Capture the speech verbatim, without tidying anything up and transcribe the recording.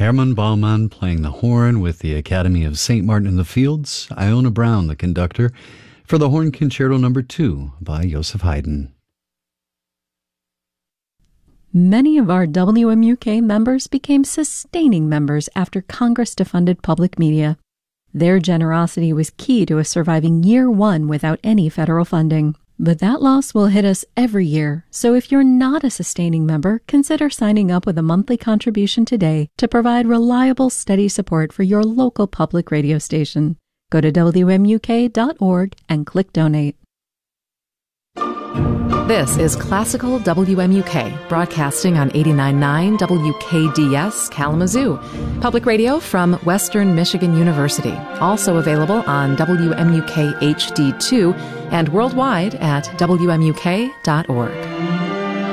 Herman Baumann playing the horn with the Academy of Saint Martin in the Fields, Iona Brown, the conductor, for the Horn Concerto Number two by Joseph Haydn. Many of our W M U K members became sustaining members after Congress defunded public media. Their generosity was key to us surviving year one without any federal funding. But that loss will hit us every year, so if you're not a sustaining member, consider signing up with a monthly contribution today to provide reliable, steady support for your local public radio station. Go to W M U K dot org and click Donate. This is Classical W M U K, broadcasting on eighty-nine point nine W K D S Kalamazoo, public radio from Western Michigan University, also available on W M U K H D two and worldwide at W M U K dot org.